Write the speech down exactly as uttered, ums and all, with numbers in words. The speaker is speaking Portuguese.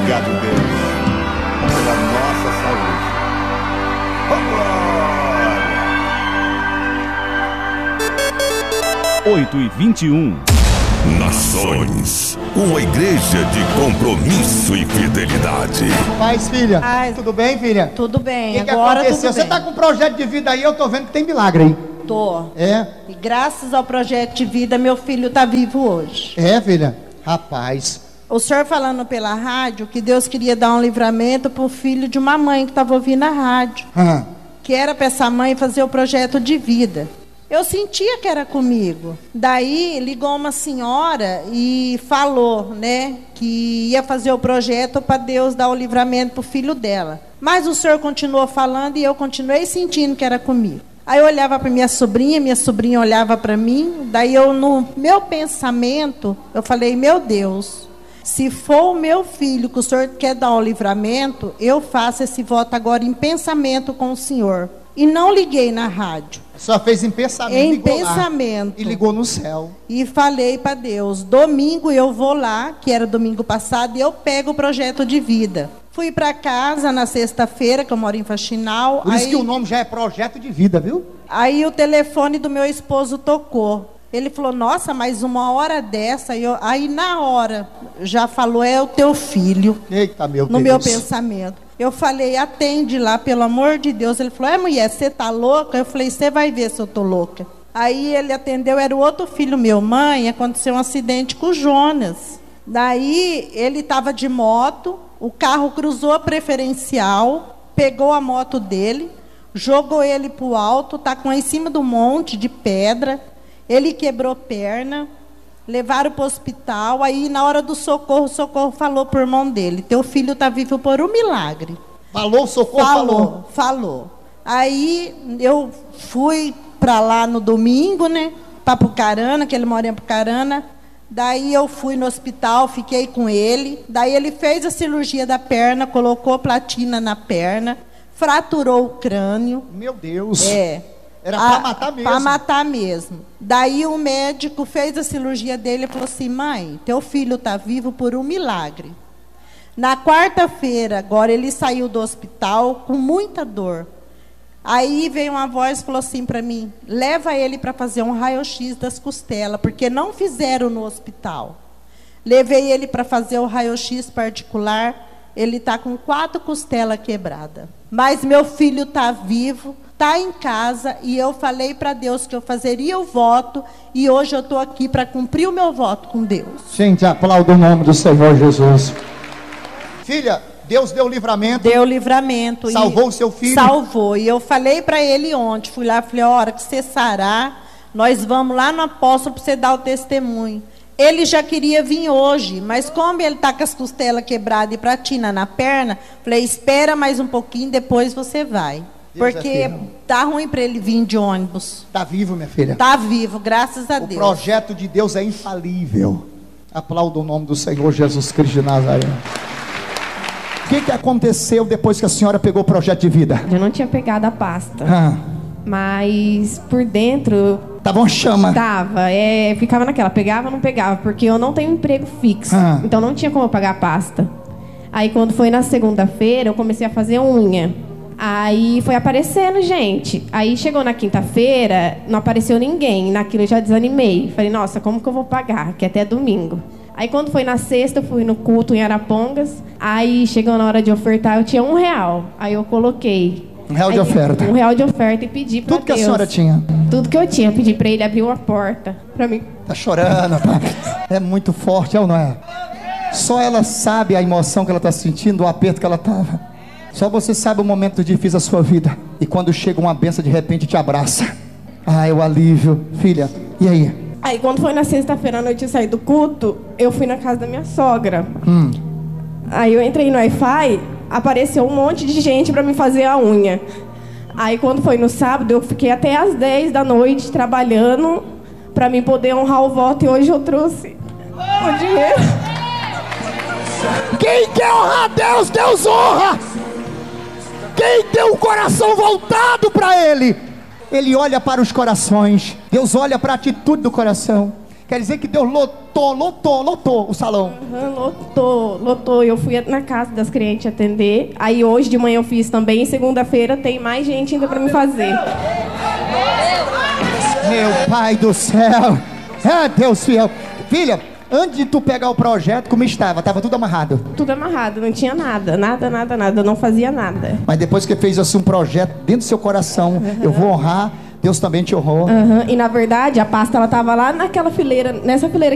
Obrigado, Deus, pela nossa saúde. oito e vinte e um. Nações, uma igreja de compromisso e fidelidade. Paz, filha. Ai, tudo bem, filha? Tudo bem, O que, agora que aconteceu? tudo Você bem. tá com um projeto de vida aí, eu tô vendo que tem milagre aí. Tô. É? E graças ao projeto de vida, meu filho tá vivo hoje. É, filha? Rapaz. O senhor falando pela rádio que Deus queria dar um livramento pro filho de uma mãe que estava ouvindo a rádio. Ah. Que era para essa mãe fazer o projeto de vida. Eu sentia que era comigo. Daí ligou uma senhora e falou, né, que ia fazer o projeto para Deus dar o livramento pro filho dela. Mas o senhor continuou falando e eu continuei sentindo que era comigo. Aí eu olhava para minha sobrinha, minha sobrinha olhava para mim. Daí eu, no meu pensamento, eu falei, meu Deus, se for o meu filho que o senhor quer dar o livramento, eu faço esse voto agora em pensamento com o senhor. E não liguei na rádio. Só fez em pensamento. Em ligou pensamento. lá, e ligou no céu. E falei para Deus, domingo eu vou lá, que era domingo passado, e eu pego o projeto de vida. Fui para casa na sexta-feira, que eu moro em Faxinal. Por aí, isso que o nome já é projeto de vida, viu? Aí o telefone do meu esposo tocou. Ele falou, nossa, mas uma hora dessa... Aí, eu, aí na hora, já falou, é o teu filho. Eita, meu Deus. No meu pensamento. Eu falei, atende lá, pelo amor de Deus. Ele falou, é mulher, você tá louca? Eu falei, você vai ver se eu tô louca. Aí ele atendeu, era o outro filho meu. Mãe, aconteceu um acidente com o Jonas. Daí ele estava de moto, o carro cruzou a preferencial, pegou a moto dele, jogou ele pro alto, tá com em cima do monte de pedra. Ele quebrou perna. Levaram para o hospital, aí na hora do socorro, o socorro falou por irmão dele, teu filho está vivo por um milagre. Falou, o socorro falou? Falou, falou. Aí eu fui para lá no domingo, né, para Pucarana, que ele mora em Pucarana. Daí eu fui no hospital, fiquei com ele. Daí ele fez a cirurgia da perna, colocou platina na perna, fraturou o crânio. Meu Deus. É. Era para matar mesmo. Para matar mesmo. Daí o médico fez a cirurgia dele e falou assim, mãe, teu filho está vivo por um milagre. Na quarta-feira, agora ele saiu do hospital com muita dor. Aí veio uma voz e falou assim para mim, leva ele para fazer um raio-x das costelas, porque não fizeram no hospital. Levei ele para fazer o raio-x particular, ele está com quatro costelas quebradas. Mas meu filho está vivo, está em casa, e eu falei para Deus que eu fazeria o voto, e hoje eu estou aqui para cumprir o meu voto com Deus. Gente, aplauda o nome do Senhor Jesus. Filha, Deus deu livramento. Deu livramento. Salvou o seu filho. Salvou. E eu falei para ele ontem, fui lá, falei, a hora que você sarar, nós vamos lá no apóstolo para você dar o testemunho. Ele já queria vir hoje, mas como ele está com as costelas quebradas e platina na perna, falei, espera mais um pouquinho, depois você vai. Deus porque é tá ruim para ele vir de ônibus. Tá vivo, minha filha? Tá vivo, graças a o Deus. O projeto de Deus é infalível. Aplauda o nome do Senhor Jesus Cristo de Nazaré. O que, que aconteceu depois que a senhora pegou o projeto de vida? Eu não tinha pegado a pasta. Ah. Mas por dentro... Tava uma chama. Tava, é, ficava naquela, pegava ou não pegava, porque eu não tenho emprego fixo. Ah. Então não tinha como eu pagar a pasta. Aí quando foi na segunda-feira, eu comecei a fazer unha. Aí foi aparecendo, gente. Aí chegou na quinta-feira, não apareceu ninguém. Naquilo eu já desanimei. Falei, nossa, como que eu vou pagar? Que até domingo. Aí quando foi na sexta, eu fui no culto em Arapongas. Aí chegou na hora de ofertar, eu tinha um real. Aí eu coloquei. Um real Aí, de oferta. Um real de oferta e pedi pra Tudo que Deus. a senhora tinha. Tudo que eu tinha. Pedi pra ele abrir uma porta pra mim. Tá chorando, tá? É muito forte, é ou não é? Só ela sabe a emoção que ela tá sentindo, o aperto que ela tava. Só você sabe o momento difícil da sua vida. E quando chega uma bênção, de repente te abraça. Ah, é o alívio. Filha, e aí? Aí quando foi na sexta-feira à noite eu saí do culto, eu fui na casa da minha sogra. Hum. Aí eu entrei no Wi-Fi, apareceu um monte de gente pra me fazer a unha. Aí quando foi no sábado, eu fiquei até às dez da noite trabalhando pra mim poder honrar o voto, e hoje eu trouxe o dinheiro. Quem quer honrar Deus, Deus honra! Quem tem o coração voltado para Ele, Ele olha para os corações. Deus olha para a atitude do coração. Quer dizer que Deus lotou, lotou, lotou o salão. Uhum, lotou, lotou. Eu fui na casa das clientes atender. Aí hoje de manhã eu fiz também. Segunda-feira tem mais gente ainda pra me fazer. Meu pai do céu. É, Deus fiel. Filha, antes de tu pegar o projeto, como estava? Tava tudo amarrado. Tudo amarrado, não tinha nada, nada, nada, nada. Eu não fazia nada. Mas depois que fez assim um projeto dentro do seu coração, uhum. eu vou honrar, Deus também te honrou. Uhum. E na verdade a pasta ela tava lá naquela fileira, nessa fileira